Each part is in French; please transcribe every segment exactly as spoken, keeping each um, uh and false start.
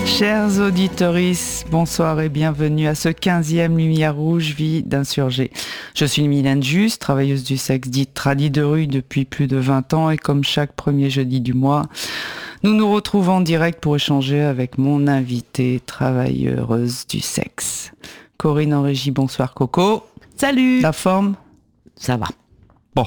Chers auditeuristes, bonsoir et bienvenue à ce quinzième Lumière Rouge, vie d'insurgé. Je suis Mylène Juste, travailleuse du sexe dite tradie de rue depuis plus de vingt ans et comme chaque premier jeudi du mois, nous nous retrouvons en direct pour échanger avec mon invitée travailleuse du sexe. Corinne en régie, bonsoir Coco. Salut. La forme ? Ça va. Bon.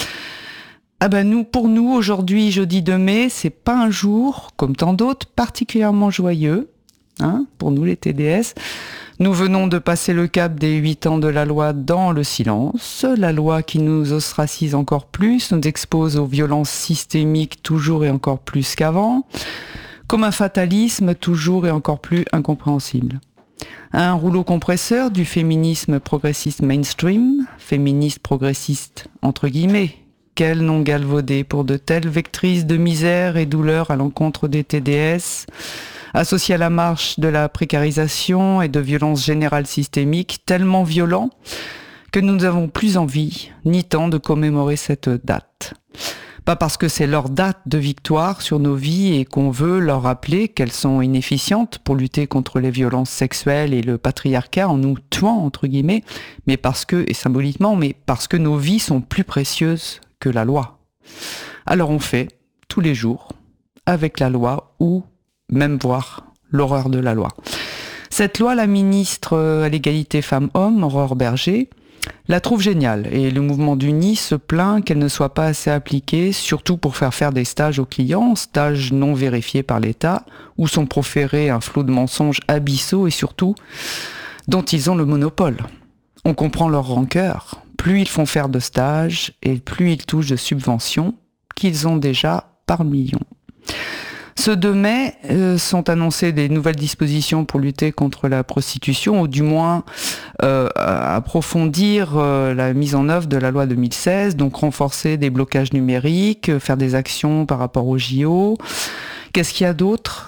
Ah ben nous, pour nous, aujourd'hui, jeudi deux mai, c'est pas un jour, comme tant d'autres, particulièrement joyeux, hein, pour nous les T D S. Nous venons de passer le cap des huit ans de la loi dans le silence, la loi qui nous ostracise encore plus, nous expose aux violences systémiques toujours et encore plus qu'avant, comme un fatalisme toujours et encore plus incompréhensible. Un rouleau compresseur du féminisme progressiste mainstream, féministe progressiste entre guillemets. Quel nom galvaudé pour de telles vectrices de misère et douleur à l'encontre des T D S, associées à la marche de la précarisation et de violences générales systémiques, tellement violents que nous n'avons plus envie ni temps de commémorer cette date. Pas parce que c'est leur date de victoire sur nos vies et qu'on veut leur rappeler qu'elles sont inefficientes pour lutter contre les violences sexuelles et le patriarcat en nous tuant, entre guillemets, mais parce que, et symboliquement, mais parce que nos vies sont plus précieuses que la loi. Alors on fait, tous les jours, avec la loi ou même voir l'horreur de la loi. Cette loi, la ministre à l'égalité femmes-hommes, Aurore Bergé, la trouve géniale et le mouvement d'Uni se plaint qu'elle ne soit pas assez appliquée, surtout pour faire faire des stages aux clients, stages non vérifiés par l'État, où sont proférés un flot de mensonges abyssaux et surtout dont ils ont le monopole. On comprend leur rancœur. Plus ils font faire de stages et plus ils touchent de subventions qu'ils ont déjà par millions. Ce deux mai euh, sont annoncées des nouvelles dispositions pour lutter contre la prostitution, ou du moins euh, approfondir euh, la mise en œuvre de la loi deux mille seize, donc renforcer des blocages numériques, euh, faire des actions par rapport aux J O. Qu'est-ce qu'il y a d'autre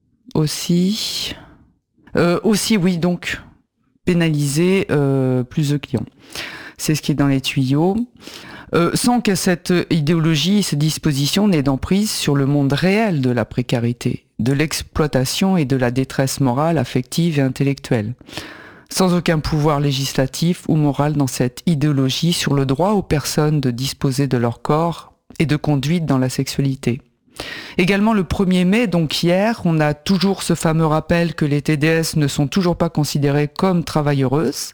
aussi euh, Aussi, oui, donc pénaliser euh, plus de clients. C'est ce qui est dans les tuyaux. Euh, sans que cette idéologie, ces dispositions n'aient d'emprise sur le monde réel de la précarité, de l'exploitation et de la détresse morale, affective et intellectuelle. Sans aucun pouvoir législatif ou moral dans cette idéologie sur le droit aux personnes de disposer de leur corps et de conduite dans la sexualité. Également le premier mai, donc hier, on a toujours ce fameux rappel que les T D S ne sont toujours pas considérées comme travailleuses,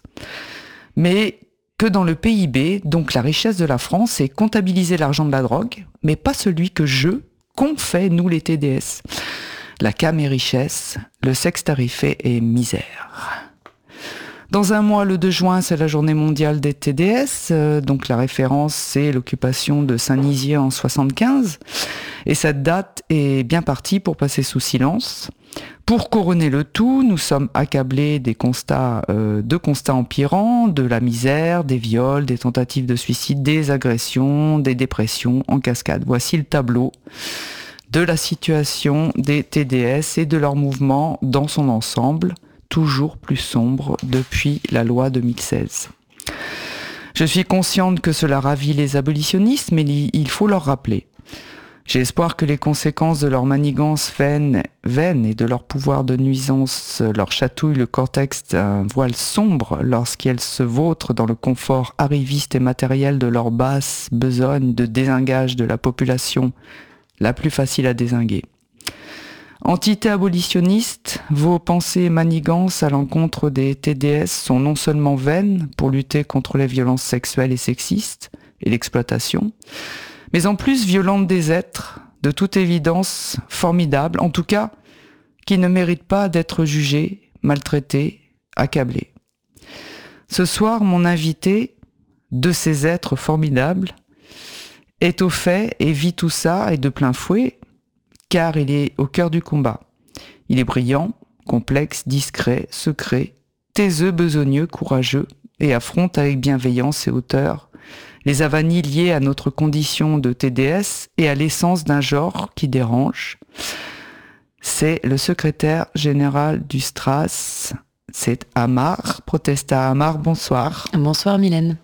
mais que dans le P I B, donc la richesse de la France, c'est comptabiliser l'argent de la drogue, mais pas celui que je, qu'on fait, nous les T D S. La cam est richesse, le sexe tarifé est misère. Dans un mois, le deux juin, c'est la journée mondiale des T D S, euh, donc la référence, c'est l'occupation de Saint-Nizier en soixante-quinze, et cette date est bien partie pour passer sous silence. Pour couronner le tout, nous sommes accablés des constats, euh, de constats empirants, de la misère, des viols, des tentatives de suicide, des agressions, des dépressions en cascade. Voici le tableau de la situation des T D S et de leur mouvement dans son ensemble, toujours plus sombre depuis la loi deux mille seize. Je suis consciente que cela ravit les abolitionnistes, mais il faut leur rappeler. J'ai espoir que les conséquences de leur manigance vaine, vaine et de leur pouvoir de nuisance leur chatouillent le cortex d'un voile sombre lorsqu'elles se vautrent dans le confort arriviste et matériel de leur basse besogne de désingage de la population la plus facile à désinguer. Entité abolitionniste, vos pensées et manigances à l'encontre des T D S sont non seulement vaines pour lutter contre les violences sexuelles et sexistes et l'exploitation, mais en plus violentes des êtres, de toute évidence formidables, en tout cas, qui ne méritent pas d'être jugés, maltraités, accablés. Ce soir, mon invité, de ces êtres formidables, est au fait et vit tout ça, et de plein fouet, car il est au cœur du combat. Il est brillant, complexe, discret, secret, taiseux, besogneux, courageux, et affronte avec bienveillance et hauteur les avanies liées à notre condition de T D S et à l'essence d'un genre qui dérange. C'est le secrétaire général du Stras, c'est Amar, Protesta Amar, bonsoir. Bonsoir Mylène.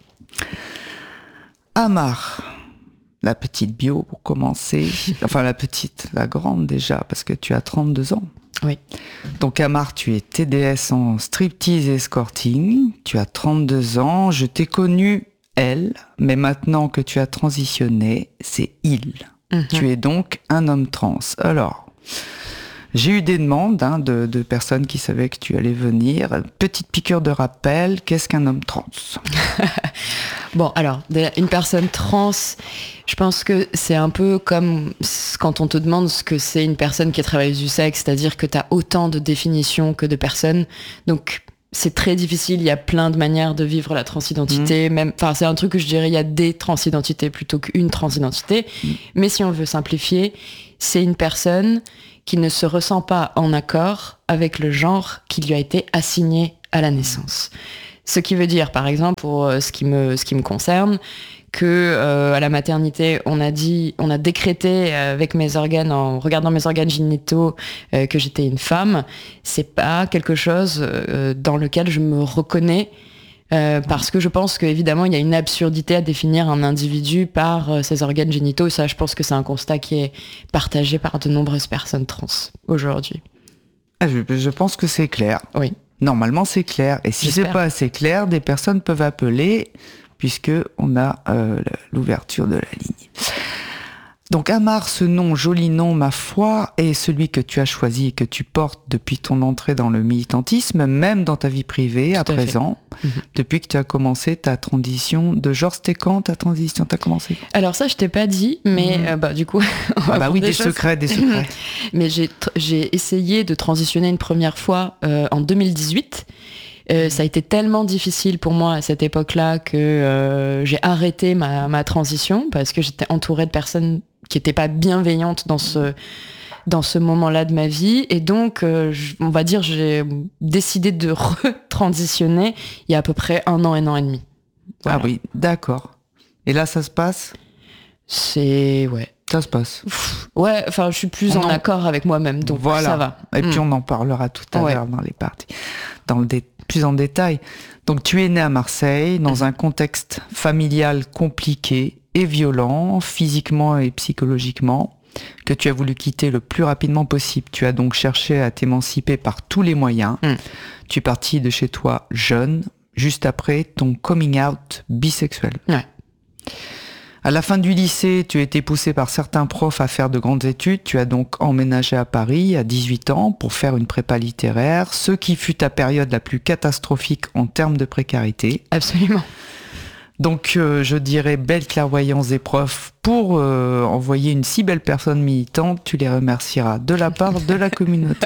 Amar, la petite bio pour commencer, enfin la petite, la grande déjà, parce que tu as trente-deux ans. Oui. Donc Amar, tu es T D S en striptease et escorting, tu as trente-deux ans, je t'ai connu elle, mais maintenant que tu as transitionné, c'est il. Mmh. Tu es donc un homme trans. Alors, j'ai eu des demandes hein, de, de personnes qui savaient que tu allais venir. Petite piqûre de rappel, qu'est-ce qu'un homme trans ? Bon, alors, une personne trans, je pense que c'est un peu comme quand on te demande ce que c'est une personne qui est travailleuse du sexe, c'est-à-dire que tu as autant de définitions que de personnes. Donc, c'est très difficile, il y a plein de manières de vivre la transidentité. Mmh. Même, enfin, c'est un truc que je dirais, il y a des transidentités plutôt qu'une transidentité. Mmh. Mais si on veut simplifier, c'est une personne qui ne se ressent pas en accord avec le genre qui lui a été assigné à la naissance. Ce qui veut dire, par exemple, pour ce qui me, ce qui me concerne, que euh, à la maternité, on a dit, on a décrété avec mes organes, en regardant mes organes génitaux, euh, que j'étais une femme. C'est pas quelque chose euh, dans lequel je me reconnais. Euh, parce que je pense qu'évidemment, il y a une absurdité à définir un individu par euh, ses organes génitaux. Ça, je pense que c'est un constat qui est partagé par de nombreuses personnes trans aujourd'hui. Ah, je, je pense que c'est clair. Oui. Normalement, c'est clair. Et si J'espère. c'est pas assez clair, des personnes peuvent appeler, puisque on a euh, l'ouverture de la ligne. Donc Amar, ce nom, joli nom, ma foi, est celui que tu as choisi et que tu portes depuis ton entrée dans le militantisme, même dans ta vie privée, à, à présent, mmh. depuis que tu as commencé ta transition de genre. C'était quand ta transition t'as commencé? Alors ça, je t'ai pas dit, mais mmh. euh, bah, du coup... ah bah oui, des, des secrets, des secrets. Mais j'ai, j'ai essayé de transitionner une première fois euh, en deux mille dix-huit. Euh, ça a été tellement difficile pour moi à cette époque-là que euh, j'ai arrêté ma, ma transition parce que j'étais entourée de personnes qui n'étaient pas bienveillantes dans ce, dans ce moment-là de ma vie. Et donc, euh, on va dire, j'ai décidé de retransitionner il y a à peu près un an, un an et demi. Voilà. Ah oui, d'accord. Et là, ça se passe ? C'est... ouais. Ça se passe. Ouais, enfin, je suis plus on en, en accord avec moi-même, donc voilà. Ça va. Et mmh. puis, on en parlera tout à ouais. l'heure dans les parties, dans le dé- plus en détail. Donc, tu es né à Marseille, dans mmh. un contexte familial compliqué et violent, physiquement et psychologiquement, que tu as voulu quitter le plus rapidement possible. Tu as donc cherché à t'émanciper par tous les moyens. Mmh. Tu es parti de chez toi jeune, juste après ton coming out bisexuel. Ouais. À la fin du lycée, tu as été poussé par certains profs à faire de grandes études. Tu as donc emménagé à Paris à dix-huit ans pour faire une prépa littéraire, ce qui fut ta période la plus catastrophique en termes de précarité. Absolument. Donc, euh, je dirais belle clairvoyance des profs pour euh, envoyer une si belle personne militante. Tu les remercieras de la part de la communauté.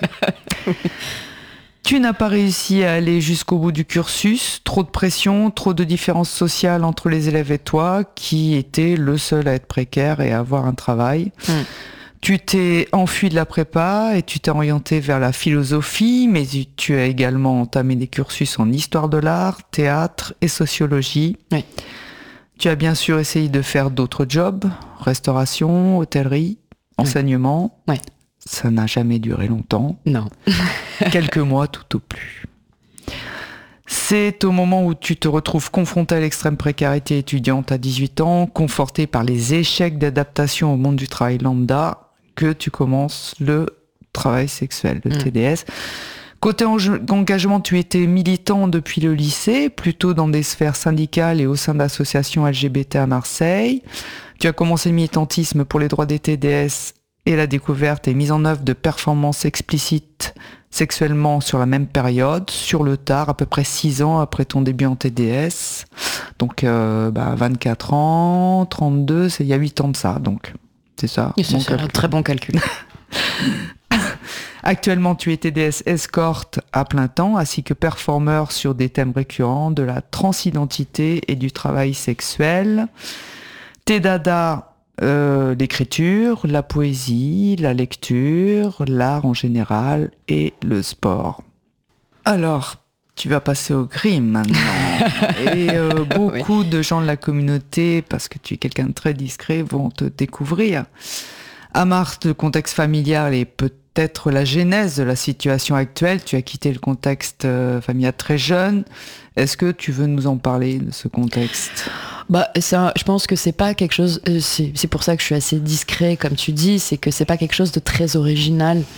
Tu n'as pas réussi à aller jusqu'au bout du cursus, trop de pression, trop de différences sociales entre les élèves et toi, qui étais le seul à être précaire et à avoir un travail. Mmh. Tu t'es enfui de la prépa et tu t'es orienté vers la philosophie, mais tu as également entamé des cursus en histoire de l'art, théâtre et sociologie. Oui. Tu as bien sûr essayé de faire d'autres jobs, restauration, hôtellerie, enseignement. Oui. Ça n'a jamais duré longtemps. Non. Quelques mois tout au plus. C'est au moment où tu te retrouves confronté à l'extrême précarité étudiante à dix-huit ans, conforté par les échecs d'adaptation au monde du travail lambda, que tu commences le travail sexuel, le mmh. T D S. Côté engagement, tu étais militant depuis le lycée, plutôt dans des sphères syndicales et au sein d'associations L G B T à Marseille. Tu as commencé le militantisme pour les droits des T D S et la découverte et mise en œuvre de performances explicites sexuellement sur la même période, sur le tard, à peu près six ans après ton début en T D S. Donc, euh, bah, vingt-quatre ans, trente-deux, c'est il y a huit ans de ça, donc c'est ça. Et c'est un très bon calcul. Actuellement, tu es T D S escorte à plein temps, ainsi que performeur sur des thèmes récurrents de la transidentité et du travail sexuel. Tes dadas, Euh, l'écriture, la poésie, la lecture, l'art en général et le sport. Alors, tu vas passer au grim maintenant. Et euh, beaucoup oui. de gens de la communauté, parce que tu es quelqu'un de très discret, vont te découvrir. Amar, le contexte familial est peut-être la genèse de la situation actuelle. Tu as quitté le contexte euh, familial très jeune. Est-ce que tu veux nous en parler de ce contexte ? Bah, c'est un, je pense que c'est pas quelque chose. Euh, c'est, c'est pour ça que je suis assez discret, comme tu dis, c'est que c'est pas quelque chose de très original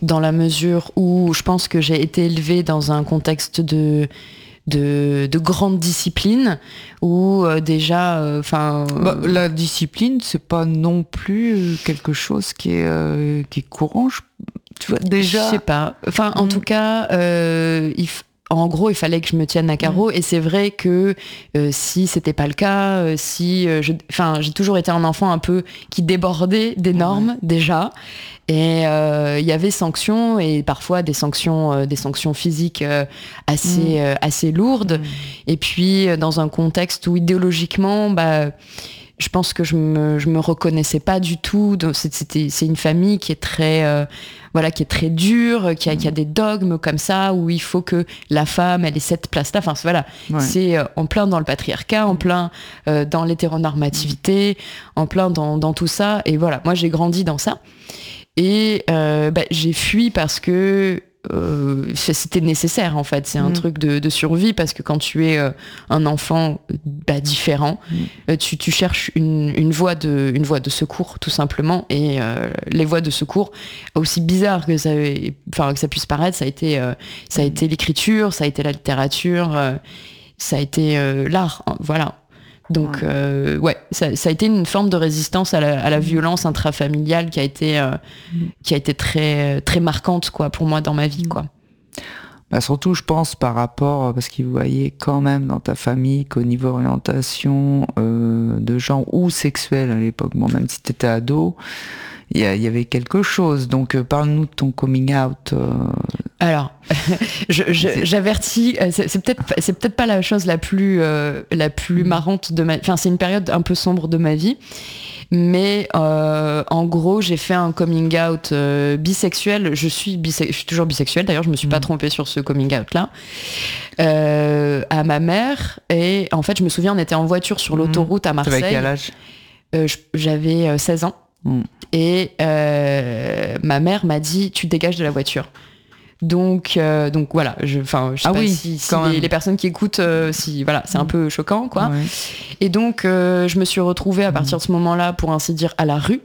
dans la mesure où je pense que j'ai été élevée dans un contexte de de, de grande discipline où euh, déjà enfin euh, bah, la discipline c'est pas non plus quelque chose qui est euh, qui est courant, je, tu vois déjà je sais pas, enfin en mmh. tout cas euh, il f- en gros, il fallait que je me tienne à carreau, mmh. et c'est vrai que euh, si c'était pas le cas, euh, si, euh, je, enfin, j'ai toujours été un enfant un peu qui débordait des normes ouais. déjà, et il euh, y avait sanctions et parfois des sanctions, euh, des sanctions physiques euh, assez, mmh. euh, assez lourdes, mmh. et puis euh, dans un contexte où idéologiquement, bah je pense que je me je me reconnaissais pas du tout. Donc c'était c'est une famille qui est très euh, voilà qui est très dure, qui a mmh. qui a des dogmes comme ça où il faut que la femme elle ait cette place là. Enfin voilà, ouais. c'est euh, en plein dans le patriarcat, en plein euh, dans l'hétéronormativité, mmh. en plein dans dans tout ça. Et voilà, moi j'ai grandi dans ça et euh, bah, j'ai fui parce que Euh, c'était nécessaire en fait, c'est un mmh. truc de, de survie parce que quand tu es euh, un enfant bah, différent, mmh. euh, tu, tu cherches une, une, voie de, une voie de secours tout simplement, et euh, les voies de secours, aussi bizarre que ça, enfin, que ça puisse paraître, ça a été, euh, ça a mmh. été l'écriture, ça a été la littérature, euh, ça a été euh, l'art, hein, voilà. Donc ouais, euh, ouais ça, ça a été une forme de résistance à la, à la violence intrafamiliale qui a été, euh, mmh. qui a été très, très marquante quoi, pour moi dans ma vie. Quoi. Bah surtout, je pense, par rapport, parce qu'ils voyaient quand même dans ta famille qu'au niveau orientation euh, de genre ou sexuelle à l'époque, bon, même si tu étais ado, il y, y avait quelque chose. Donc, euh, parle-nous de ton coming out. Euh... Alors, je, je, j'avertis, c'est, c'est peut-être, c'est peut-être pas la chose la plus, euh, la plus marrante de ma, enfin, c'est une période un peu sombre de ma vie, mais euh, en gros, j'ai fait un coming out euh, bisexuel. Je suis bise- je suis toujours bisexuelle. D'ailleurs, je me suis mmh. pas trompée sur ce coming out là. Euh, à ma mère, et en fait, je me souviens, on était en voiture sur l'autoroute à Marseille. T'avais quel âge ? euh, je, J'avais seize ans. Mmh. Et euh, ma mère m'a dit, tu te dégages de la voiture. Donc, euh, donc voilà, je, enfin, je sais ah pas oui, si, si les, les personnes qui écoutent, euh, si voilà, c'est mmh. un peu choquant, quoi. Ouais. Et donc, euh, je me suis retrouvée à partir de ce moment-là, pour ainsi dire, à la rue.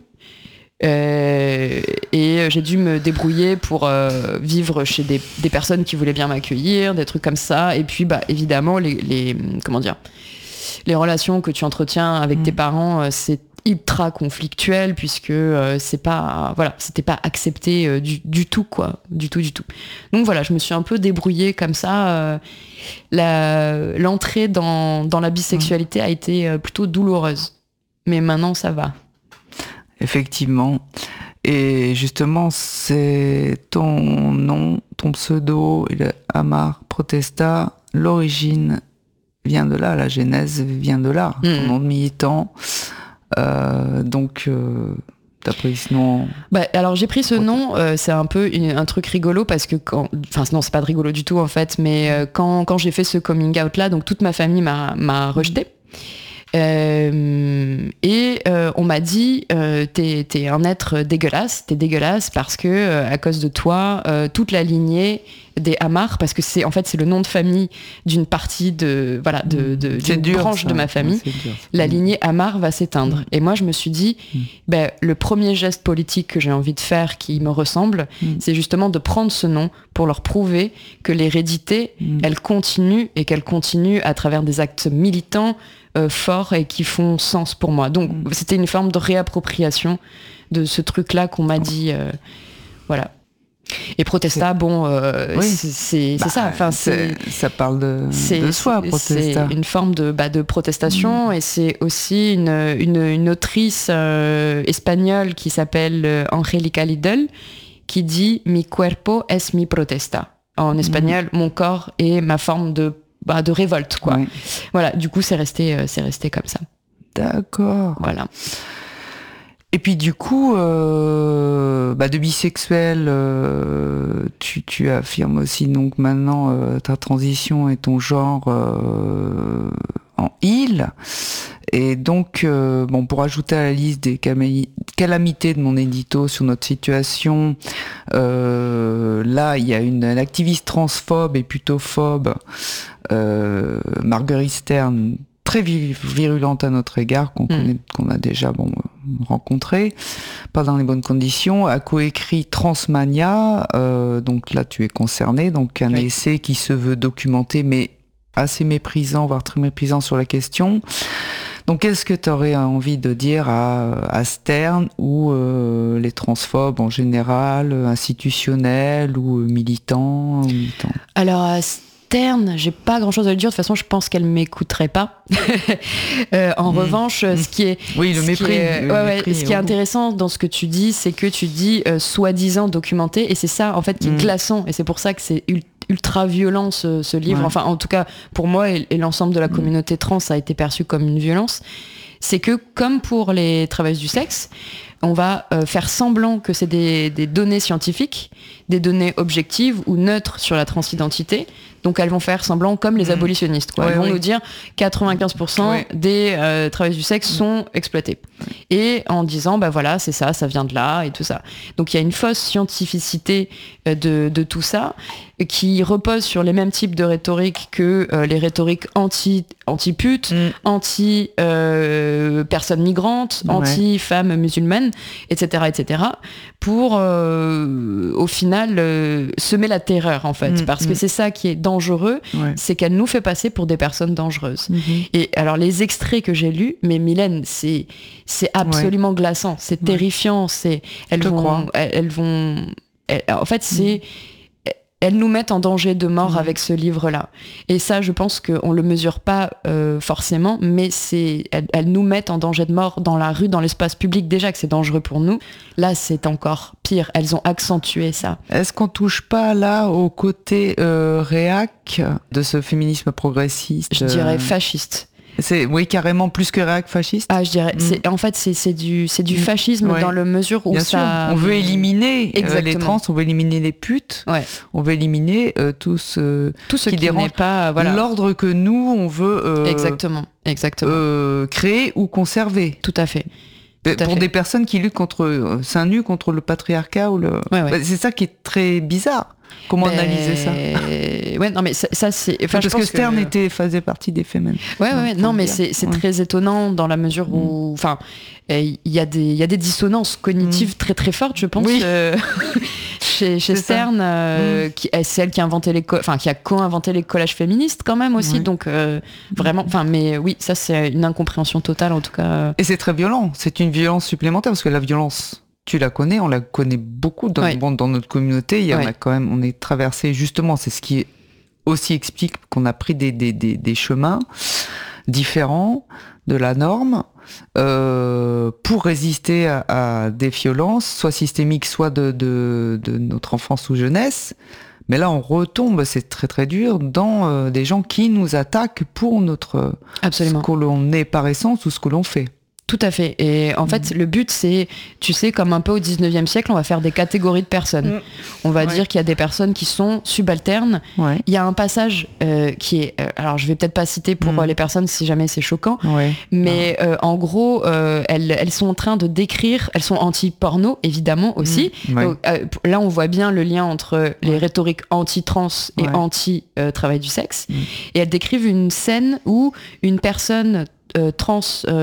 Euh, et j'ai dû me débrouiller pour euh, vivre chez des, des personnes qui voulaient bien m'accueillir, des trucs comme ça. Et puis, bah, évidemment, les, les comment dire, les relations que tu entretiens avec mmh. tes parents, euh, c'est ultra conflictuel puisque euh, c'est pas voilà c'était pas accepté euh, du, du tout quoi du tout du tout donc voilà, je me suis un peu débrouillée comme ça. euh, la, l'entrée dans, dans la bisexualité mmh. a été euh, plutôt douloureuse, mais maintenant ça va effectivement. Et justement, c'est ton nom, ton pseudo, Amar Protesta, l'origine vient de là, la genèse vient de là, mmh. ton nom de militant. Euh, donc, euh, t'as pris ce nom. Bah, alors j'ai pris ce nom, euh, c'est un peu une, un truc rigolo parce que quand, enfin non, c'est pas de rigolo du tout en fait, mais euh, quand quand j'ai fait ce coming out là, donc toute ma famille m'a m'a rejeté. Euh, et euh, on m'a dit euh, t'es, t'es un être dégueulasse, t'es dégueulasse parce que euh, à cause de toi, euh, toute la lignée des Amar, parce que c'est en fait c'est le nom de famille d'une partie de voilà de, de d'une dur, branche ça. de ma famille. Ouais, dur, la lignée Amar va s'éteindre. Mmh. Et moi je me suis dit, mmh. ben le premier geste politique que j'ai envie de faire qui me ressemble, mmh. c'est justement de prendre ce nom pour leur prouver que l'hérédité, mmh. elle continue et qu'elle continue à travers des actes militants. Euh, forts et qui font sens pour moi. Donc mmh. c'était une forme de réappropriation de ce truc-là qu'on m'a dit. Euh, voilà. Et Protesta, c'est... bon, euh, oui. c'est, c'est, bah, c'est ça. Enfin, c'est, c'est, ça parle de, de soi, Protesta. C'est une forme de, bah, de protestation mmh. et c'est aussi une, une, une autrice euh, espagnole qui s'appelle euh, Angélica Lidl qui dit « Mi cuerpo es mi protesta ». En espagnol, mmh. mon corps est ma forme de Bah, de révolte quoi. Oui. Voilà, du coup c'est resté euh, c'est resté comme ça. D'accord. Voilà. Et puis du coup euh, bah, de bisexuel euh, tu tu affirmes aussi donc maintenant euh, ta transition et ton genre euh, en il. Et donc euh, bon, pour ajouter à la liste des calamités de mon édito sur notre situation, euh, là il y a une, une activiste transphobe et putophobe, euh, Marguerite Stern, très virulente à notre égard, qu'on, mmh. connaît, qu'on a déjà bon, rencontré, pas dans les bonnes conditions, a coécrit Transmania, euh, donc là tu es concerné, donc un oui. essai qui se veut documenté, mais assez méprisant, voire très méprisant sur la question. Donc qu'est-ce que tu aurais envie de dire à, à Stern ou euh, les transphobes en général, institutionnels ou militants, ou militants Alors à Stern, j'ai pas grand chose à lui dire, de toute façon je pense qu'elle m'écouterait pas. euh, en mmh. revanche, mmh. ce qui est... Oui, le mépris. Est, le ouais, mépris ouais, ce qui est intéressant dans ce que tu dis, c'est que tu dis euh, soi-disant documenté, et c'est ça en fait qui est mmh. glaçant, et c'est pour ça que c'est ultra ultra violent ce, ce livre, ouais. enfin en tout cas pour moi et, et l'ensemble de la communauté trans ça a été perçu comme une violence, c'est que comme pour les travailleuses du sexe, on va euh, faire semblant que c'est des, des données scientifiques, des données objectives ou neutres sur la transidentité, donc elles vont faire semblant comme les abolitionnistes, quoi. Ouais, elles vont oui. nous dire quatre-vingt-quinze pour cent ouais. des euh, travailleuses du sexe sont exploitées, et en disant bah voilà c'est ça, ça vient de là et tout ça. Donc il y a une fausse scientificité de, de tout ça qui repose sur les mêmes types de rhétorique que euh, les rhétoriques anti anti-putes, mm. anti euh, personnes migrantes, ouais. anti femmes musulmanes, et cetera, et cetera, pour euh, au final euh, semer la terreur en fait, mm. parce mm. que c'est ça qui est dangereux, ouais. c'est qu'elle nous fait passer pour des personnes dangereuses. Mm-hmm. Et alors les extraits que j'ai lus, mais Mylène, c'est c'est absolument ouais. glaçant, c'est ouais. terrifiant, c'est elles vont, elles, elles vont elles, en fait c'est mm. elles nous mettent en danger de mort mmh. avec ce livre-là. Et ça, je pense qu'on le mesure pas euh, forcément, mais c'est, elles, elles nous mettent en danger de mort dans la rue, dans l'espace public. Déjà que c'est dangereux pour nous, là, c'est encore pire. Elles ont accentué ça. Est-ce qu'on touche pas là au côté euh, réac de ce féminisme progressiste ? Je dirais fasciste. C'est, oui, carrément plus que réac fasciste. Ah, je dirais. Mm. C'est, en fait, c'est, c'est du, c'est du fascisme ouais. dans le mesure où Bien ça. Sûr. On veut éliminer euh, les trans, on veut éliminer les putes, ouais. on veut éliminer euh, tout ce, tout ce qui, qui dérange n'est pas voilà. l'ordre que nous on veut. Euh, exactement. Exactement. Euh, créer ou conserver. Tout à fait. Tout pour des personnes qui luttent contre euh, seins nus contre le patriarcat ou le. Ouais, ouais. Bah, c'est ça qui est très bizarre. Comment ben... analyser ça ? Ouais, non, mais ça, ça c'est. Enfin, parce que Stern que... était faisait partie des Femen. Ouais, ouais, ouais non, mais c'est, c'est ouais. très étonnant dans la mesure où, enfin, il y a des, il y a des dissonances cognitives mmh. très très fortes, je pense, oui. euh, chez, chez Stern, euh, mmh. qui c'est elle qui a inventé les, co- enfin, qui a co-inventé les collages féministes quand même aussi, oui. donc euh, vraiment, enfin, mais oui, ça c'est une incompréhension totale en tout cas. Et c'est très violent. C'est une violence supplémentaire parce que la violence. Tu la connais, on la connaît beaucoup dans, ouais. bon, dans notre communauté. Il y en ouais. a quand même, on est traversé justement. C'est ce qui aussi explique qu'on a pris des, des, des, des chemins différents de la norme euh, pour résister à, à des violences, soit systémiques, soit de, de, de notre enfance ou jeunesse. Mais là, on retombe, c'est très très dur, dans euh, des gens qui nous attaquent pour notre Absolument. Ce que l'on est par essence ou ce que l'on fait. Tout à fait. Et en mmh. fait, le but, c'est, tu sais, comme un peu au dix-neuvième siècle, on va faire des catégories de personnes. Mmh. On va ouais. dire qu'il y a des personnes qui sont subalternes. Ouais. Il y a un passage euh, qui est... Euh, alors, je vais peut-être pas citer pour mmh. les personnes si jamais c'est choquant, ouais. mais ouais. Euh, en gros, euh, elles, elles sont en train de décrire... Elles sont anti-porno, évidemment, aussi. Mmh. Ouais. Donc, euh, là, on voit bien le lien entre les ouais. rhétoriques anti-trans et ouais. anti-travail du sexe. Mmh. Et elles décrivent une scène où une personne... Euh, trans,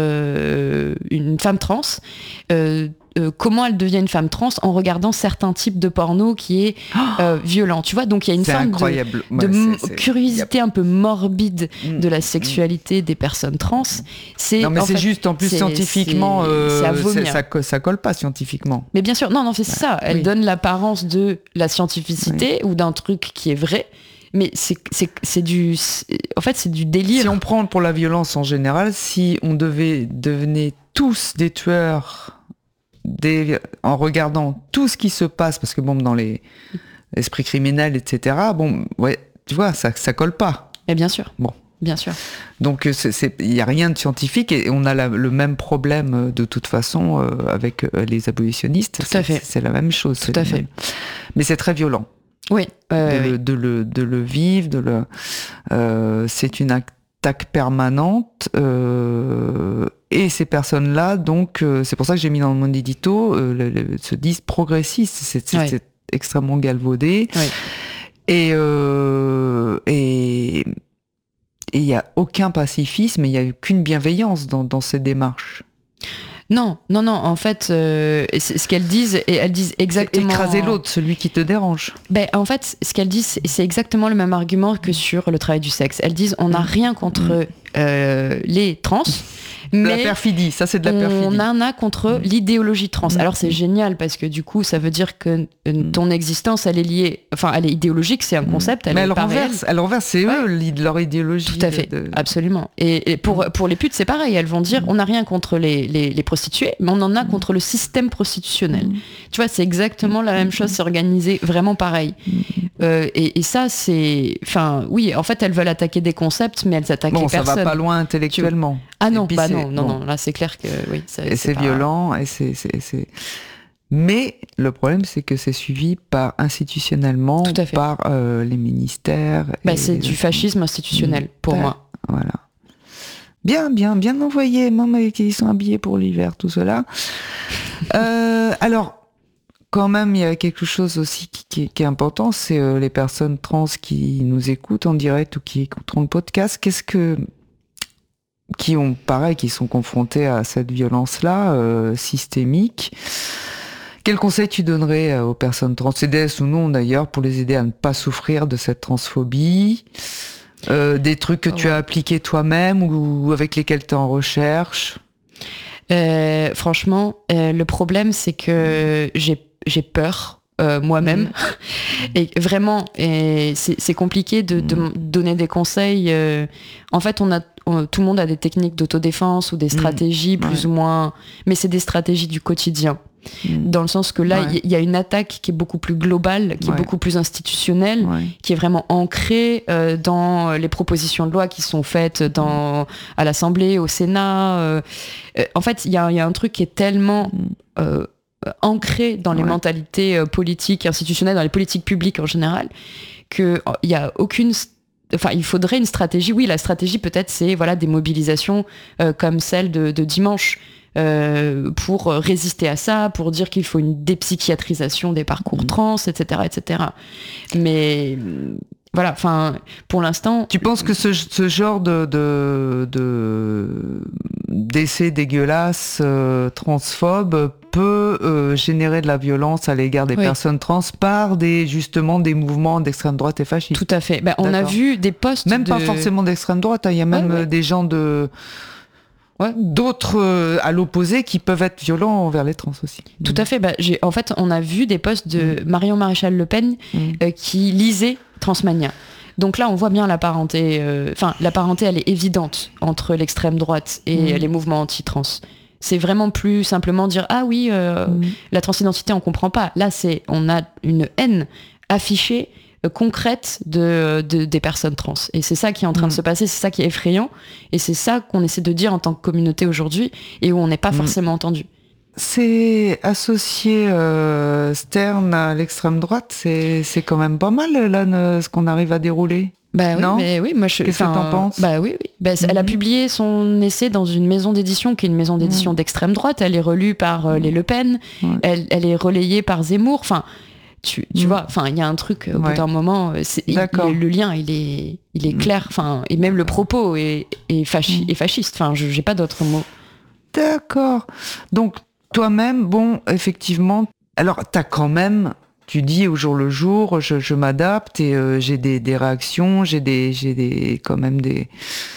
euh, une femme trans, euh, euh, comment elle devient une femme trans en regardant certains types de porno qui est euh, violent, tu vois, donc il y a une c'est forme incroyable. de, de ouais, m- c'est, c'est... curiosité un peu morbide mmh. de la sexualité mmh. des personnes trans. C'est, non mais en c'est fait, juste en plus c'est, scientifiquement, c'est, euh, c'est à vomir. Ça, ça colle pas scientifiquement. Mais bien sûr, non, non, c'est ouais. ça, elle oui. donne l'apparence de la scientificité oui. ou d'un truc qui est vrai. Mais c'est, c'est, c'est du... C'est, en fait, c'est du délire. Si on prend pour la violence en général, si on devait devenir tous des tueurs des, en regardant tout ce qui se passe, parce que bon, dans les esprits criminels, et cetera, bon, ouais, tu vois, ça, ça colle pas. Et bien sûr. Bon. Bien sûr. Donc, il n'y a rien de scientifique et on a la, le même problème de toute façon euh, avec euh, les abolitionnistes. Tout c'est, à fait. C'est la même chose. Tout à fait. Même. Mais c'est très violent. Oui, euh, de, oui. Le, de, le, de le vivre, de le, euh, c'est une attaque permanente euh, et ces personnes-là, donc euh, c'est pour ça que j'ai mis dans mon édito, euh, le, le, se disent progressistes, c'est, c'est, oui. c'est extrêmement galvaudé oui. et euh, et il n'y a aucun pacifisme, il n'y a qu'une bienveillance dans, dans ces démarches. Non, non, non. En fait, euh, c'est ce qu'elles disent, et elles disent exactement. Écraser l'autre, celui qui te dérange. Ben, en fait, ce qu'elles disent, c'est exactement le même argument que sur le travail du sexe. Elles disent, on n'a rien contre euh, les trans. De mais la perfidie, ça c'est de la perfidie. On en a contre l'idéologie trans. Alors c'est génial parce que du coup ça veut dire que ton existence elle est liée, enfin elle est idéologique, c'est un concept. Elle mais est elle pas renverse, elle renverse, c'est ouais. eux leur idéologie. Tout à fait, de... absolument. Et, et pour pour les putes c'est pareil, elles vont dire on n'a rien contre les, les les prostituées, mais on en a contre le système prostitutionnel. Tu vois, c'est exactement la même chose, c'est organisé vraiment pareil. Euh, et, et ça c'est, enfin oui, en fait elles veulent attaquer des concepts, mais elles attaquent bon, les personnes. Bon, ça va pas loin intellectuellement. Ah non, bah non, non, bon. non, là c'est clair que oui. Ça, et c'est, c'est violent, et c'est, c'est, c'est... Mais le problème, c'est que c'est suivi par institutionnellement, par euh, les ministères. Bah, et... C'est du fascisme institutionnel, mmh. pour bah, moi. Voilà. Bien, bien, bien envoyé, même qui sont habillés pour l'hiver, tout cela. euh, alors, quand même, il y a quelque chose aussi qui, qui, qui est important, c'est euh, les personnes trans qui nous écoutent en direct ou qui écouteront le podcast. Qu'est-ce que... qui ont, pareil, qui sont confrontés à cette violence-là, euh, systémique. Quel conseil tu donnerais aux personnes trans, C D S ou non d'ailleurs, pour les aider à ne pas souffrir de cette transphobie, euh, des trucs que oh, tu ouais. as appliqués toi-même ou avec lesquels tu es en recherche? euh, Franchement, euh, le problème, c'est que j'ai, j'ai peur. Euh, moi-même mmh. et vraiment et c'est, c'est compliqué de, de mmh. donner des conseils. Euh, en fait on a on, tout le monde a des techniques d'autodéfense ou des stratégies mmh. plus ouais. ou moins, mais c'est des stratégies du quotidien mmh. dans le sens que là il ouais. y, y a une attaque qui est beaucoup plus globale, qui ouais. est beaucoup plus institutionnelle, ouais. qui est vraiment ancrée euh, dans les propositions de loi qui sont faites dans, mmh. à l'Assemblée, au Sénat. Euh, euh, en fait il y a, y a un truc qui est tellement euh, ancré dans les ouais. mentalités euh, politiques, institutionnelles, dans les politiques publiques en général, qu'il n'y a aucune... Enfin, il faudrait une stratégie. Oui, la stratégie, peut-être, c'est voilà, des mobilisations euh, comme celle de, de dimanche euh, pour résister à ça, pour dire qu'il faut une dépsychiatrisation des parcours mmh. trans, et cetera, et cetera. Mais... Voilà, enfin, pour l'instant... Tu penses que ce, ce genre de, de, de d'essais dégueulasses, euh, transphobes, peut euh, générer de la violence à l'égard des oui. personnes trans par des, justement, des mouvements d'extrême droite et fascistes? Tout à fait. Ben, on a vu des posts Même de... pas forcément d'extrême droite, il hein, y a même ouais, ouais. des gens de... Ouais, d'autres euh, à l'opposé qui peuvent être violents envers les trans aussi. Tout mmh. à fait. Bah, j'ai, en fait, on a vu des posts de mmh. Marion Maréchal Le Pen mmh. euh, qui lisait Transmania. Donc là, on voit bien la parenté. Enfin, euh, la parenté, elle est évidente entre l'extrême droite et mmh. les mouvements anti-trans. C'est vraiment plus simplement dire ah oui, euh, mmh. la transidentité, on comprend pas. Là, c'est on a une haine affichée. Concrète de, de, des personnes trans. Et c'est ça qui est en train mmh. de se passer, c'est ça qui est effrayant, et c'est ça qu'on essaie de dire en tant que communauté aujourd'hui, et où on n'est pas mmh. forcément entendu. C'est associé euh, Stern à l'extrême droite, c'est, c'est quand même pas mal là, ne, ce qu'on arrive à dérouler. Bah oui, non mais oui, moi je. Qu'est-ce que t'en penses? Bah oui, oui. Bah, mmh. Elle a publié son essai dans une maison d'édition qui est une maison d'édition mmh. d'extrême droite. Elle est relue par euh, les Le Pen. Ouais. Elle, elle est relayée par Zemmour. Enfin. Tu, tu mmh. vois, enfin, il y a un truc, au ouais. bout d'un moment, c'est, il, le, le lien, il est, il est mmh. clair, enfin, et même le propos est, est, fachi, mmh. est fasciste, enfin, je j'ai pas d'autres mots. D'accord. Donc, toi-même, bon, effectivement, alors, t'as quand même, tu dis au jour le jour, je, je m'adapte et euh, j'ai des, des réactions, j'ai des, j'ai des, quand même des,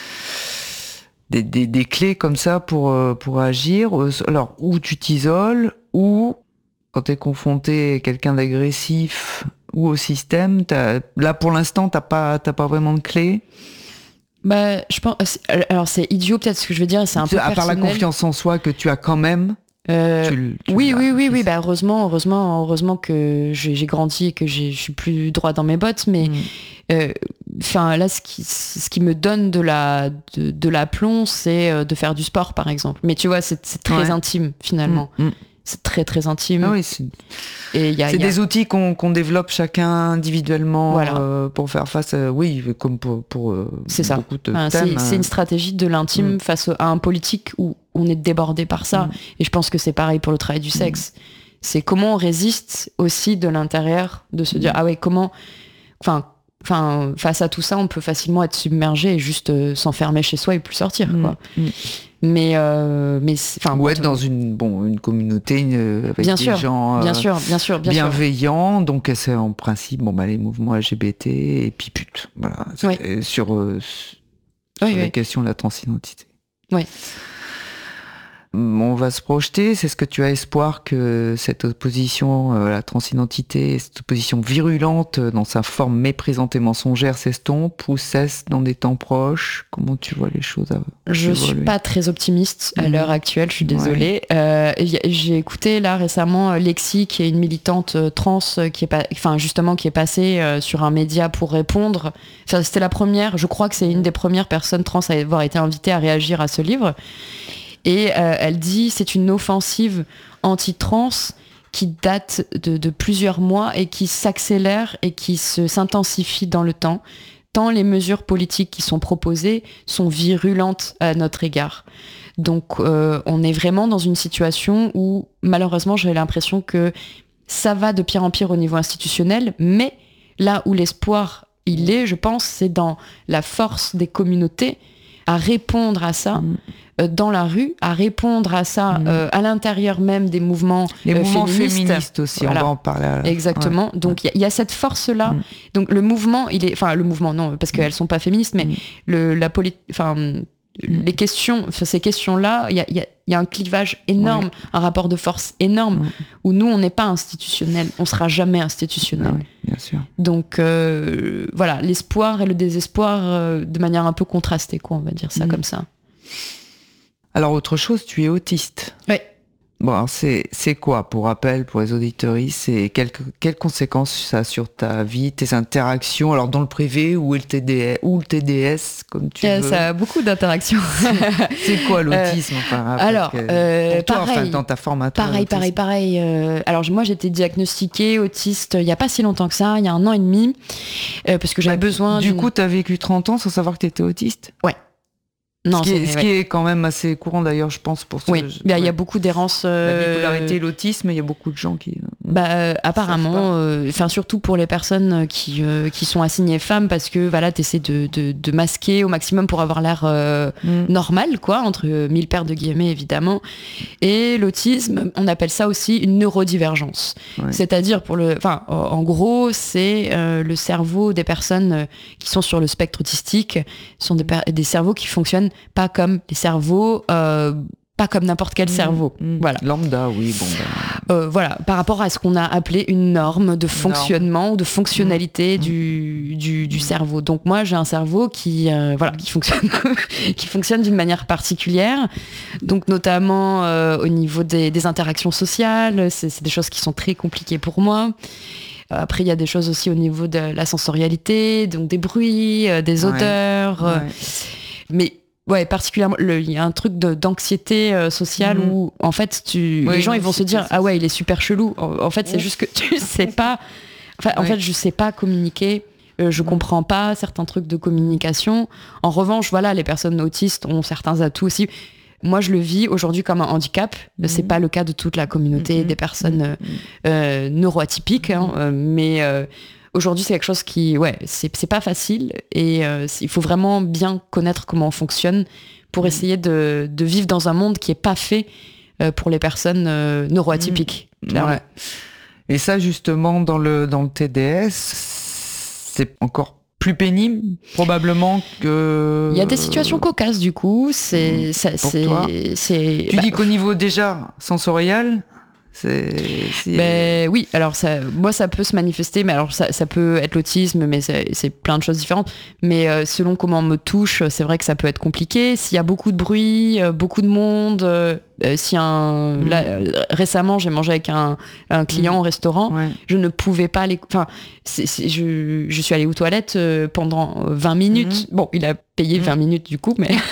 des, des, des clés comme ça pour, pour agir. Alors, où tu t'isoles, ou quand t'es confronté à quelqu'un d'agressif ou au système, t'as, là pour l'instant t'as pas t'as pas vraiment de clé. Bah, je pense. Alors c'est idiot peut-être ce que je veux dire, c'est un peu à personnel. part la confiance en soi que tu as quand même. Euh, tu, tu oui, oui, oui, oui. Bah heureusement, heureusement, heureusement que j'ai, j'ai grandi et que j'ai, je suis plus droit dans mes bottes. Mais enfin mmh. euh, là, ce qui, ce qui me donne de la de, de l'aplomb, c'est de faire du sport, par exemple. Mais tu vois, c'est, c'est très ouais. intime finalement. Mmh. C'est très très intime. Ah oui, c'est et y a, c'est y a... des outils qu'on, qu'on développe chacun individuellement voilà. euh, pour faire face, à, oui, comme pour, pour euh, c'est ça. beaucoup de enfin, thèmes. C'est, c'est une stratégie de l'intime mmh. face à un politique où on est débordé par ça. Mmh. Et je pense que c'est pareil pour le travail du sexe. Mmh. C'est comment on résiste aussi de l'intérieur, de se dire, mmh. ah ouais, comment... Enfin, Enfin, face à tout ça, on peut facilement être submergé et juste euh, s'enfermer chez soi et plus sortir. Mmh. Quoi. Mmh. Mais, euh, mais enfin, ou bon, être dans une bon une communauté une, avec bien des sûr, gens euh, bien sûr, bien sûr, bien bienveillants. sûr. Donc c'est en principe bon bah les mouvements L G B T et puis pute. Voilà. Oui. Sur, euh, sur oui, les oui. questions de la transidentité. Oui. On va se projeter. C'est ce que tu as espoir que cette opposition à la transidentité, cette opposition virulente dans sa forme méprisante et mensongère s'estompe ou cesse dans des temps proches? Comment tu vois les choses à, Je suis pas très optimiste à mmh. l'heure actuelle, je suis désolée. Ouais. Euh, j'ai écouté là récemment Lexi, qui est une militante trans, qui est pas, enfin justement qui est passée sur un média pour répondre. Enfin, c'était la première, je crois que c'est une des premières personnes trans à avoir été invitée à réagir à ce livre. Et euh, elle dit c'est une offensive anti-trans qui date de, de plusieurs mois et qui s'accélère et qui se, s'intensifie dans le temps, tant les mesures politiques qui sont proposées sont virulentes à notre égard. Donc euh, on est vraiment dans une situation où malheureusement j'ai l'impression que ça va de pire en pire au niveau institutionnel, mais là où l'espoir il est, je pense, c'est dans la force des communautés à répondre à ça mmh. euh, dans la rue, à répondre à ça mmh. euh, à l'intérieur même des mouvements les euh, mouvements féministes. féministes aussi, voilà. On va en parler. À... Exactement. Ouais. Donc il ouais. y, y a cette force-là. Mmh. Donc le mouvement, il est, enfin le mouvement non, parce qu'elles sont pas féministes, mais mmh. le la poli... enfin mmh. les questions, ces questions-là, il y a, y, a, y a un clivage énorme, ouais. un rapport de force énorme, ouais. où nous, on n'est pas institutionnel, on sera jamais institutionnel. Ah oui, bien sûr. Donc euh, voilà, l'espoir et le désespoir euh, de manière un peu contrastée, quoi, on va dire ça mmh. comme ça. Alors autre chose, tu es autiste. Oui. Bon, alors c'est, c'est quoi, pour rappel, pour les auditeuristes, c'est quelles, quelles conséquences ça a sur ta vie, tes interactions, alors dans le privé ou le T D S, ou le T D S, comme tu euh, veux. Ça a beaucoup d'interactions. C'est quoi l'autisme, euh, enfin, alors, euh, pour toi, pareil, enfin, dans ta formation. Pareil, pareil, pareil. Euh, alors moi, j'ai été diagnostiquée autiste il n'y a pas si longtemps que ça, il y a un an et demi, euh, parce que j'avais bah, besoin. Du d'une... coup, tu as vécu trente ans sans savoir que tu étais autiste? Ouais. Non, ce qui, est, ce ouais. qui est quand même assez courant d'ailleurs, je pense, pour ce. Oui, il ouais. y a beaucoup d'errance. Euh... La bipolarité, l'autisme, il y a beaucoup de gens qui. Euh, bah, euh, apparemment, enfin euh, surtout pour les personnes qui euh, qui sont assignées femmes, parce que voilà, t'essaies de, de de masquer au maximum pour avoir l'air euh, mm. normal, quoi, entre mille paires de guillemets évidemment. Et l'autisme, on appelle ça aussi une neurodivergence. Ouais. C'est-à-dire pour le, enfin, en gros, c'est euh, le cerveau des personnes qui sont sur le spectre autistique, sont des per- des cerveaux qui fonctionnent pas comme les cerveaux, euh, pas comme n'importe quel mmh, cerveau. Mmh. Voilà. Lambda, oui, bon. Ben... Euh, voilà, par rapport à ce qu'on a appelé une norme de fonctionnement norme. ou de fonctionnalité mmh. du, du, du mmh. cerveau. Donc moi, j'ai un cerveau qui, euh, voilà, qui fonctionne, qui fonctionne d'une manière particulière. Donc notamment euh, au niveau des, des interactions sociales, c'est, c'est des choses qui sont très compliquées pour moi. Après, il y a des choses aussi au niveau de la sensorialité, donc des bruits, euh, des odeurs. Ouais. Euh, ouais. Mais ouais, particulièrement, il y a un truc de, d'anxiété euh, sociale mmh. où, en fait, tu, oui, les gens, ils vont se dire, ah ouais, il est super chelou. En, en fait, c'est oui. juste que tu sais pas, enfin, oui. en fait, je sais pas communiquer, euh, je mmh. comprends pas certains trucs de communication. En revanche, voilà, les personnes autistes ont certains atouts aussi. Moi, je le vis aujourd'hui comme un handicap. Mmh. C'est pas le cas de toute la communauté mmh. des personnes euh, euh, neuroatypiques, hein, euh, mais... Euh, Aujourd'hui, c'est quelque chose qui, ouais, c'est, c'est pas facile et euh, il faut vraiment bien connaître comment on fonctionne pour mmh. essayer de, de vivre dans un monde qui est pas fait euh, pour les personnes euh, neuroatypiques. Mmh. Ouais. Et ça, justement, dans le, dans le T D S, c'est encore plus pénible, probablement, que... Il y a des situations cocasses, du coup. C'est, mmh. ça, pour c'est, toi. c'est, tu bah, dis qu'au niveau déjà sensoriel... C'est, c'est... Ben oui, alors ça, moi ça peut se manifester, mais alors ça, ça peut être l'autisme, mais c'est, c'est plein de choses différentes. Mais euh, selon comment on me touche, c'est vrai que ça peut être compliqué. S'il y a beaucoup de bruit, euh, beaucoup de monde, euh, si un, mmh. là, euh, récemment j'ai mangé avec un, un client mmh. au restaurant, ouais. je ne pouvais pas aller, enfin, c'est, c'est, je, je suis allée aux toilettes euh, pendant vingt minutes. Mmh. Bon, il a payé mmh. vingt minutes du coup, mais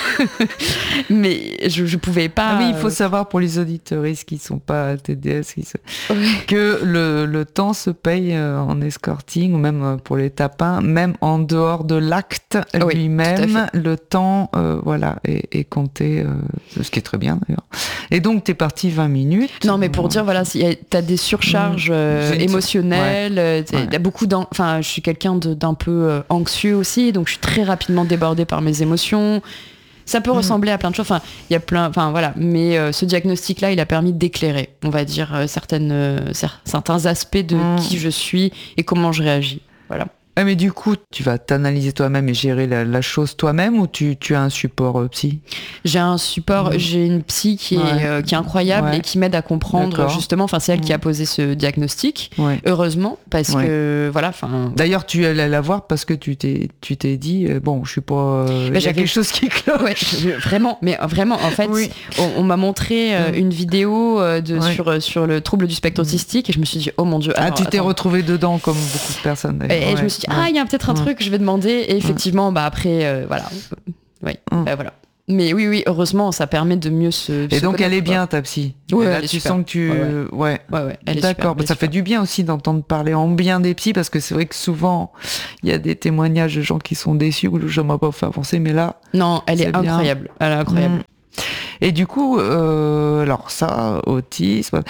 mais je, je pouvais pas. Ah oui, il faut savoir pour les auditeuristes qui sont pas T D S, qui se... ouais. que le, le temps se paye en escorting ou même pour les tapins, même en dehors de l'acte oui, lui-même, le temps, euh, voilà, est, est compté, euh, ce qui est très bien d'ailleurs. Et donc, t'es parti vingt minutes. Non, mais pour euh, dire, voilà, t'as des surcharges euh, émotionnelles, ouais. t'as ouais. beaucoup d'an... Enfin, je suis quelqu'un de, d'un peu euh, anxieux aussi, donc je suis très rapidement débordée par mes émotions. Ça peut mmh. ressembler à plein de choses. Enfin, il y a plein. Enfin voilà. Mais euh, ce diagnostic-là, il a permis d'éclairer, on va dire, euh, certaines, euh, certains aspects de mmh. qui je suis et comment je réagis. Voilà. Ah, mais du coup, tu vas t'analyser toi-même et gérer la, la chose toi-même ou tu, tu as un support euh, psy ? J'ai un support, mmh. j'ai une psy qui est, ouais. euh, qui est incroyable ouais. et qui m'aide à comprendre D'accord. justement. Enfin, c'est elle mmh. qui a posé ce diagnostic. Ouais. Heureusement, parce ouais. que voilà. Enfin. D'ailleurs, tu allais la voir parce que tu t'es, tu t'es dit euh, bon, je suis pas. Euh, il y a quelque chose qui cloche. Ouais, je, vraiment, mais vraiment, en fait, oui. on, on m'a montré euh, mmh. une vidéo euh, de ouais. sur sur le trouble du spectre autistique et je me suis dit oh mon Dieu. Ah, alors, tu t'es attends. retrouvée dedans comme beaucoup de personnes. Et, et ouais. je me suis dit ah, il y a peut-être un ouais. truc, je vais demander. Et effectivement, bah après, euh, voilà. Oui, mm. bah, voilà. Mais oui, oui, heureusement, ça permet de mieux se. Et se donc, elle est bien, quoi. ta psy. Ouais, là, elle est tu super. sens que tu. Ouais, ouais. ouais, ouais elle est D'accord, super, bah, ça super. fait du bien aussi d'entendre parler en bien des psys parce que c'est vrai que souvent, il y a des témoignages de gens qui sont déçus ou je ne pas fait avancer, mais là. Non, elle est incroyable. Bien. Elle est incroyable. Mm. Et du coup, euh, alors ça, autisme.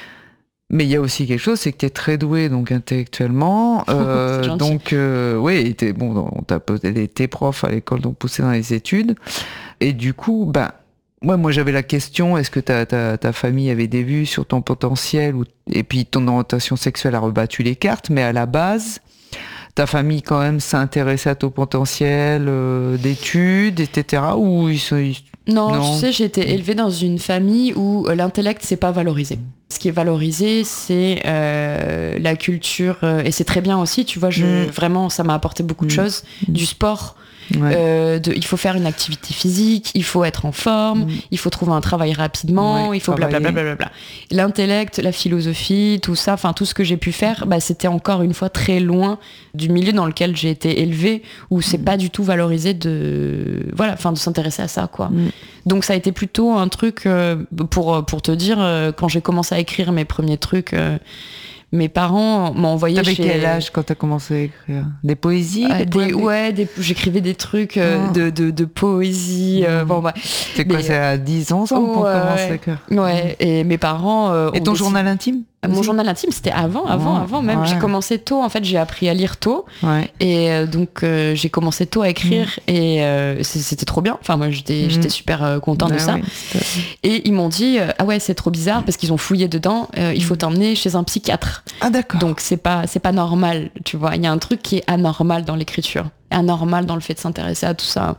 Mais il y a aussi quelque chose, c'est que tu es très doué donc intellectuellement. Euh, donc, euh, oui, t'es, bon, on t'a posé tes profs à l'école, donc poussé dans les études. Et du coup, ben, ouais, moi j'avais la question, est-ce que ta, ta, ta famille avait des vues sur ton potentiel ou, et puis ton orientation sexuelle a rebattu les cartes, mais à la base, ta famille quand même s'intéressait à ton potentiel euh, d'études, et cetera. Ou ils sont... Ils... Non, non, tu sais, j'ai été élevée dans une famille où l'intellect, c'est pas valorisé. Ce qui est valorisé, c'est euh, la culture, euh, et c'est très bien aussi, tu vois, je, mmh. vraiment, ça m'a apporté beaucoup mmh. de choses, mmh. du sport, ouais. euh, de, il faut faire une activité physique, il faut être en forme, mmh. il faut trouver un travail rapidement, ouais, il faut blablabla. Bla, bla, bla, bla. L'intellect, la philosophie, tout ça, enfin tout ce que j'ai pu faire, bah, c'était encore une fois très loin du milieu dans lequel j'ai été élevée, où c'est mmh. pas du tout valorisé de, voilà, enfin de s'intéresser à ça, quoi. Mmh. Donc ça a été plutôt un truc, euh, pour, pour te dire, euh, quand j'ai commencé à écrire mes premiers trucs, euh, mes parents m'ont envoyé T'avais chez... quel âge quand t'as commencé à écrire ? Des poésies euh, des des, Ouais, des, j'écrivais des trucs euh, oh. de, de, de poésie. Euh, mmh. bon, bah, c'est quoi, mais, c'est à dix ans qu'on ouais, commence à écrire ? Ouais, mmh. et mes parents... Euh, et ton décidé... journal intime ? Mon journal intime, c'était avant, avant, oh, avant même. Ouais. J'ai commencé tôt, en fait, j'ai appris à lire tôt. Ouais. Et euh, donc, euh, j'ai commencé tôt à écrire mmh. et euh, c'était trop bien. Enfin, moi, j'étais, mmh. j'étais super euh, contente bah, de ça. Oui, et ils m'ont dit, euh, ah ouais, c'est trop bizarre parce qu'ils ont fouillé dedans, euh, il faut t'emmener chez un psychiatre. Ah d'accord. Donc, c'est pas, c'est pas normal, tu vois. Il y a un truc qui est anormal dans l'écriture, anormal dans le fait de s'intéresser à tout ça.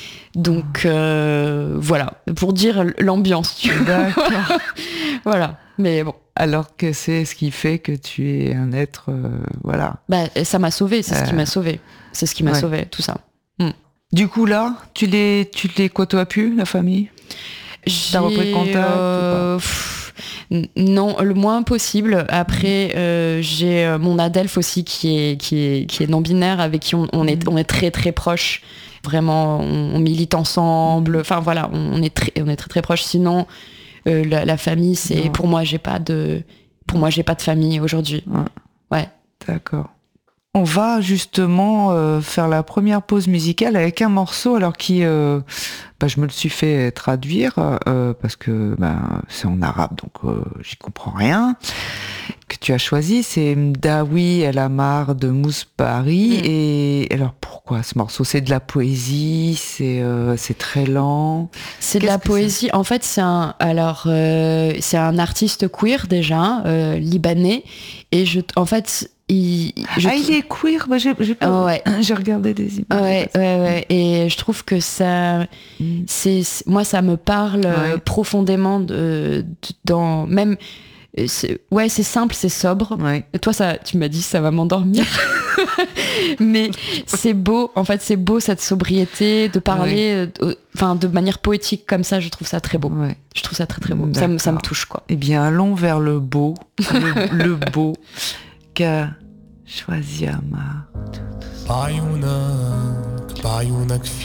Donc, euh, voilà, pour dire l'ambiance, tu vois. D'accord. Voilà, mais bon. Alors que c'est ce qui fait que tu es un être, euh, voilà. Bah, ça m'a sauvé, c'est euh... ce qui m'a sauvé. C'est ce qui m'a ouais. sauvé, tout ça. Mm. Du coup, là, tu les, tu les côtoies plus, la famille ? T'as repris contact euh, ou pas ? pff, Non, le moins possible. Après, euh, j'ai mon Adelph aussi qui est, qui est, qui est non-binaire, avec qui on, on, est, on est très très proches. Vraiment, on, on milite ensemble. Enfin voilà, on est très, on est très très proches. Sinon... Euh, la, la famille, c'est non. pour moi, j'ai pas de, pour moi, j'ai pas de famille aujourd'hui. Ouais. ouais. D'accord. On va justement euh, faire la première pause musicale avec un morceau, alors qui, euh, bah, je me le suis fait traduire euh, parce que bah, c'est en arabe, donc euh, j'y comprends rien. Que tu as choisi, c'est Mdaoui El Amar de Mousbari. Mmh. Et alors pourquoi ce morceau ? C'est de la poésie, c'est euh, c'est très lent. C'est Qu'est-ce de la poésie. C'est en fait, c'est un alors euh, c'est un artiste queer déjà euh, libanais. Et je en fait il je ah il est queer. Bah, j'ai j'ai, pas... ouais. j'ai regardé des images. Ouais ouais ouais. Et je trouve que ça mmh. c'est moi ça me parle ouais. profondément de, de dans même. C'est, ouais, c'est simple, c'est sobre. Ouais. Et toi, ça, tu m'as dit, ça va m'endormir. Mais c'est beau, en fait, c'est beau cette sobriété, de parler, enfin, ouais. de manière poétique comme ça. Je trouve ça très beau. Ouais. Je trouve ça très très beau. Ça me, ça me touche, quoi. Eh bien, allons vers le beau, le, le beau qu'a choisi Amar.